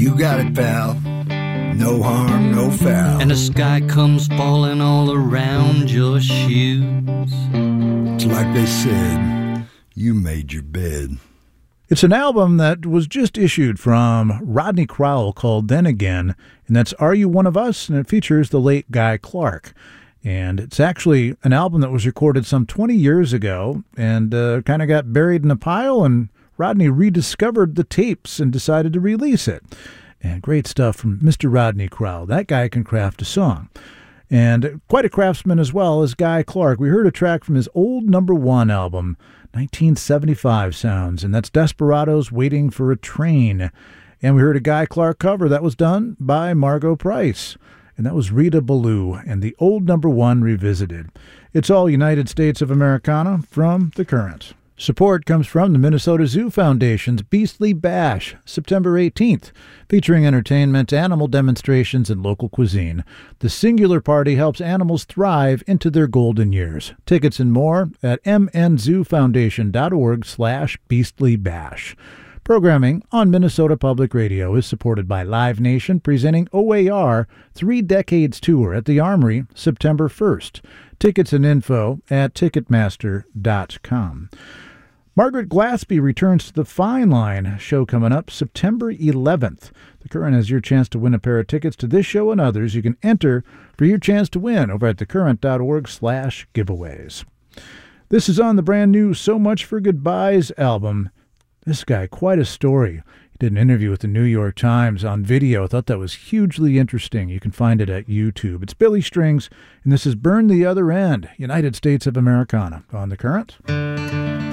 You got it, pal. No harm, no foul. And the sky comes falling all around your shoes. It's like they said, you made your bed. It's an album that was just issued from Rodney Crowell called Then Again, and that's Are You One of Us? And it features the late Guy Clark. And it's actually an album that was recorded some 20 years ago and kind of got buried in a pile, and Rodney rediscovered the tapes and decided to release it. And great stuff from Mr. Rodney Crowell. That guy can craft a song. And quite a craftsman as well as Guy Clark. We heard a track from his old #1 album, 1975 sounds, and that's Desperados Waiting for a Train. And we heard a Guy Clark cover that was done by Margo Price. And that was Rita Ballou and the old #1 revisited. It's all United States of Americana from The Current. Support comes from the Minnesota Zoo Foundation's Beastly Bash, September 18th, featuring entertainment, animal demonstrations, and local cuisine. The singular party helps animals thrive into their golden years. Tickets and more at mnzoofoundation.org/beastlybash. Programming on Minnesota Public Radio is supported by Live Nation, presenting OAR 3 Decades Tour at the Armory, September 1st. Tickets and info at Ticketmaster.com. Margaret Glaspie returns to the Fine Line show coming up September 11th. The Current has your chance to win a pair of tickets to this show and others. You can enter for your chance to win over at thecurrent.org/giveaways. This is on the brand new So Much for Goodbyes album. This guy, quite a story. He did an interview with the New York Times on video. I thought that was hugely interesting. You can find it at YouTube. It's Billy Strings, and this is Burn the Other End, United States of Americana on The Current.